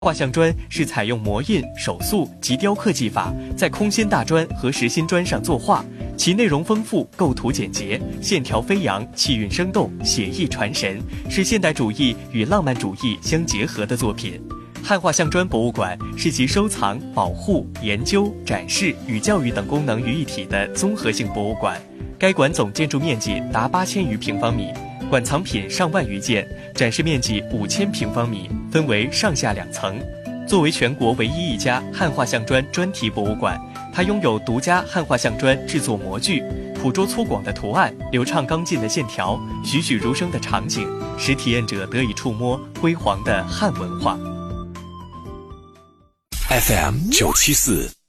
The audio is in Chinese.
画像砖是采用模印、手塑及雕刻技法，在空心大砖和实心砖上作画，其内容丰富，构图简洁，线条飞扬，气韵生动，写意传神，是现代主义与浪漫主义相结合的作品。汉画像砖博物馆是集收藏、保护、研究、展示与教育等功能于一体的综合性博物馆。该馆总建筑面积达8000余平方米，馆藏品上万余件，展示面积5000平方米，分为上下2层。作为全国唯一一家汉画像砖专题博物馆，它拥有独家汉画像砖制作模具，捕捉粗犷的图案、流畅刚劲的线条、栩栩如生的场景，使体验者得以触摸辉煌的汉文化。 FM 974